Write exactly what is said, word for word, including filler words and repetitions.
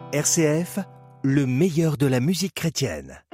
R C F, le meilleur de la musique chrétienne.